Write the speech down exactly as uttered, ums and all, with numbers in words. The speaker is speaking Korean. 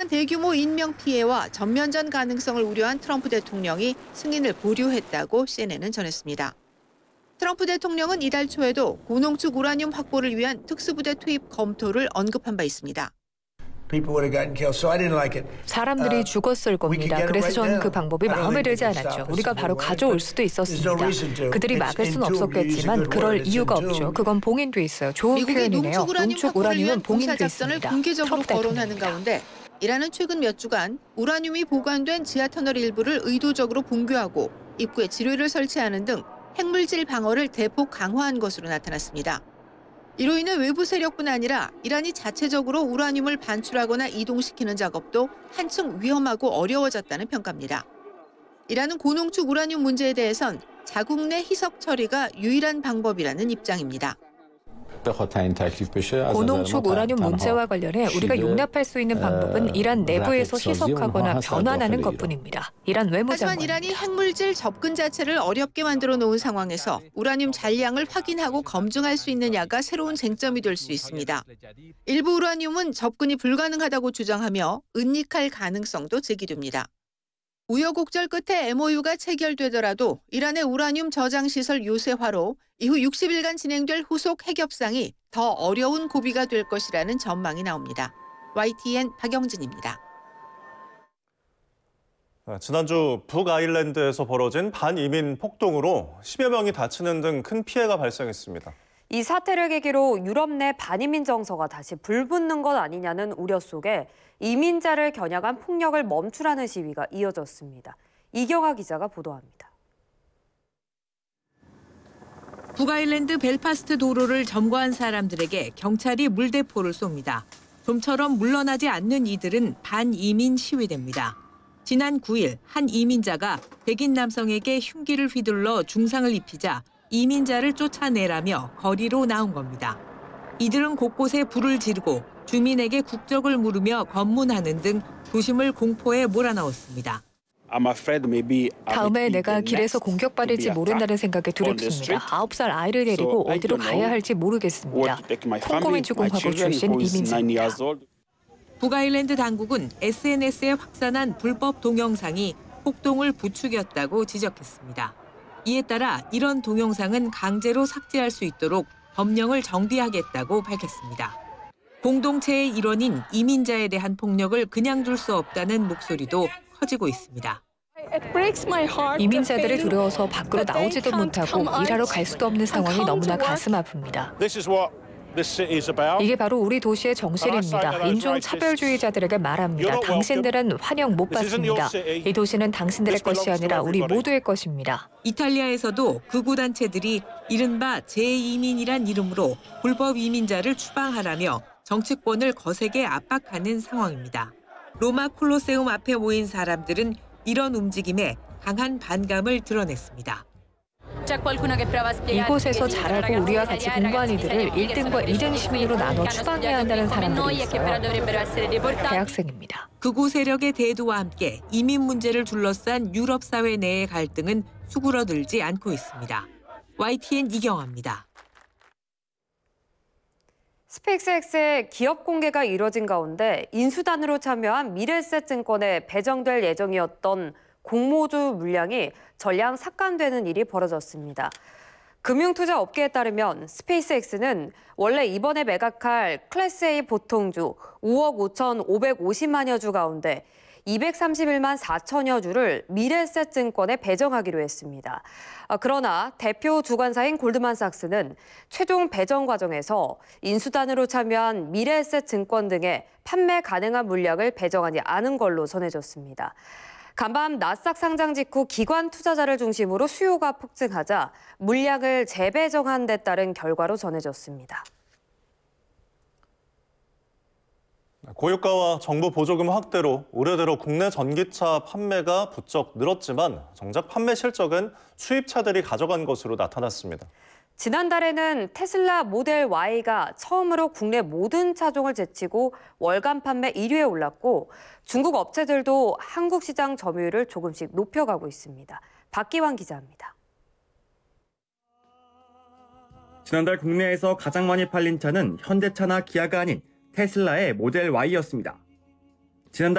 대규모 인명피해와 전면전 가능성을 우려한 트럼프 대통령이 승인을 보류했다고 씨엔엔은 전했습니다. 트럼프 대통령은 이달 초에도 고농축 우라늄 확보를 위한 특수부대 투입 검토를 언급한 바 있습니다. 사람들이 죽었을 겁니다. 그래서 전 그 방법이 마음에 들지 않았죠. 우리가 바로 가져올 수도 있었습니다. 그들이 막을 수는 없었겠지만 그럴 이유가 없죠. 그건 봉인돼 있어요. 좋은 표현이네요. 농축 우라늄은 봉인돼 있습니다. 공개적으로 거론하는 가운데 이란은 최근 몇 주간 우라늄이 보관된 지하터널 일부를 의도적으로 붕괴하고 입구에 지뢰를 설치하는 등 핵물질 방어를 대폭 강화한 것으로 나타났습니다. 이로 인해 외부 세력뿐 아니라 이란이 자체적으로 우라늄을 반출하거나 이동시키는 작업도 한층 위험하고 어려워졌다는 평가입니다. 이란은 고농축 우라늄 문제에 대해선 자국 내 희석 처리가 유일한 방법이라는 입장입니다. 고농축 우라늄 문제와 관련해 우리가 용납할 수 있는 방법은 이란 내부에서 희석하거나 변환하는 것뿐입니다. 이란 외무장관입니다. 하지만 이란이 핵물질 접근 자체를 어렵게 만들어 놓은 상황에서 우라늄 잔량을 확인하고 검증할 수 있느냐가 새로운 쟁점이 될 수 있습니다. 일부 우라늄은 접근이 불가능하다고 주장하며 은닉할 가능성도 제기됩니다. 우여곡절 끝에 엠오유가 체결되더라도 이란의 우라늄 저장시설 요새화로 이후 육십 일간 진행될 후속 핵협상이 더 어려운 고비가 될 것이라는 전망이 나옵니다. 와이티엔 박영진입니다. 지난주 북아일랜드에서 벌어진 반이민 폭동으로 십여 명이 다치는 등 큰 피해가 발생했습니다. 이 사태를 계기로 유럽 내 반이민 정서가 다시 불붙는 것 아니냐는 우려 속에 이민자를 겨냥한 폭력을 멈추라는 시위가 이어졌습니다. 이경아 기자가 보도합니다. 북아일랜드 벨파스트 도로를 점거한 사람들에게 경찰이 물대포를 쏩니다. 좀처럼 물러나지 않는 이들은 반이민 시위대입니다. 지난 구 일 한 이민자가 백인 남성에게 흉기를 휘둘러 중상을 입히자 이민자를 쫓아내라며 거리로 나온 겁니다. 이들은 곳곳에 불을 지르고 주민에게 국적을 물으며 검문하는 등 도심을 공포에 몰아넣었습니다. 다음에 내가 길에서 공격받을지 모른다는 생각에 두렵습니다. 아홉 살 아이를 데리고 어디로 가야 할지 모르겠습니다. 콩고민주공화국 출신 이민자입니다. 북아일랜드 당국은 에스엔에스에 확산한 불법 동영상이 폭동을 부추겼다고 지적했습니다. 이에 따라 이런 동영상은 강제로 삭제할 수 있도록 법령을 정비하겠다고 밝혔습니다. 공동체의 일원인 이민자에 대한 폭력을 그냥 둘 수 없다는 목소리도 커지고 있습니다. 이민자들이 두려워서 밖으로 나오지도 못하고 일하러 갈 수도 없는 상황이 너무나 가슴 아픕니다. 이게 바로 우리 도시의 정신입니다. 인종차별주의자들에게 말합니다. 당신들은 환영 못 받습니다. 이 도시는 당신들의 것이 아니라 우리 모두의 것입니다. 이탈리아에서도 극우 단체들이 이른바 재이민이란 이름으로 불법 이민자를 추방하라며 정치권을 거세게 압박하는 상황입니다. 로마 콜로세움 앞에 모인 사람들은 이런 움직임에 강한 반감을 드러냈습니다. 이곳에서 잘하고 우리와 같이 공부한 이들을 일 등과 이 등 시민으로 나눠 추방해야 한다는 사람들이 있어요. 대학생입니다. 극우 세력의 대두와 함께 이민 문제를 둘러싼 유럽 사회 내의 갈등은 수그러들지 않고 있습니다. 와이티엔 이경아입니다. 스페이스X의 기업 공개가 이뤄진 가운데 인수단으로 참여한 미래에셋 증권에 배정될 예정이었던 공모주 물량이 전량 삭감되는 일이 벌어졌습니다. 금융투자 업계에 따르면 스페이스X는 원래 이번에 매각할 클래스 A 보통주 오억 오천오백오십만여 주 가운데 이백삼십일만 사천여 주를 미래에셋 증권에 배정하기로 했습니다. 그러나 대표 주관사인 골드만삭스는 최종 배정 과정에서 인수단으로 참여한 미래에셋 증권 등에 판매 가능한 물량을 배정하지 않은 걸로 전해졌습니다. 간밤 나스닥 상장 직후 기관 투자자를 중심으로 수요가 폭증하자 물량을 재배정한 데 따른 결과로 전해졌습니다. 고유가와 정부 보조금 확대로 올해 들어 국내 전기차 판매가 부쩍 늘었지만 정작 판매 실적은 수입차들이 가져간 것으로 나타났습니다. 지난달에는 테슬라 모델 Y가 처음으로 국내 모든 차종을 제치고 월간 판매 일 위에 올랐고 중국 업체들도 한국 시장 점유율을 조금씩 높여가고 있습니다. 박기환 기자입니다. 지난달 국내에서 가장 많이 팔린 차는 현대차나 기아가 아닌 테슬라의 모델 Y였습니다. 지난달